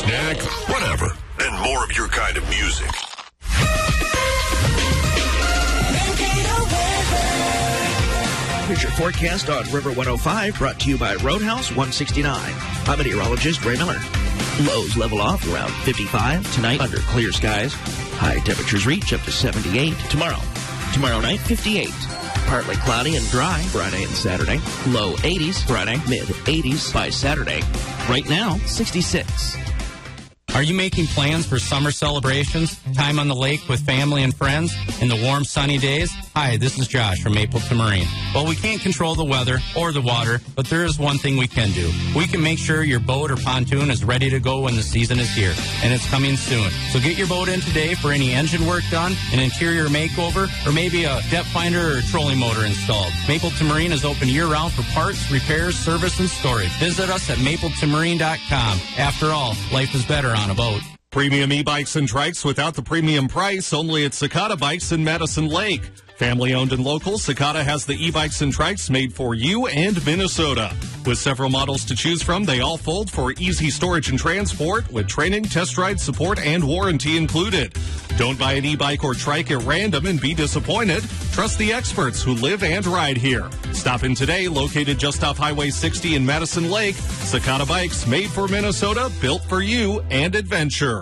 snack, whatever. And more of your kind of music. Here's your forecast on River 105, brought to you by Roadhouse 169. I'm meteorologist Ray Miller. Lows level off around 55 tonight under clear skies. High temperatures reach up to 78 tomorrow. Tomorrow night, 58. Partly cloudy and dry Friday and Saturday. Low 80s Friday, mid 80s by Saturday. Right now, 66. Are you making plans for summer celebrations, time on the lake with family and friends, in the warm, sunny days? Hi, this is Josh from Mapleton Marine. Well, we can't control the weather or the water, but there is one thing we can do. We can make sure your boat or pontoon is ready to go when the season is here, and it's coming soon. So get your boat in today for any engine work done, an interior makeover, or maybe a depth finder or trolling motor installed. Mapleton Marine is open year-round for parts, repairs, service, and storage. Visit us at mapletonmarine.com. After all, life is better on a boat. Premium e-bikes and trikes without the premium price, only at Cicada Bikes in Madison Lake. Family owned and local, Cicada has the e-bikes and trikes made for you and Minnesota. With several models to choose from, they all fold for easy storage and transport with training, test ride support, and warranty included. Don't buy an e-bike or trike at random and be disappointed. Trust the experts who live and ride here. Stop in today, located just off Highway 60 in Madison Lake. Cicada Bikes, made for Minnesota, built for you and adventure.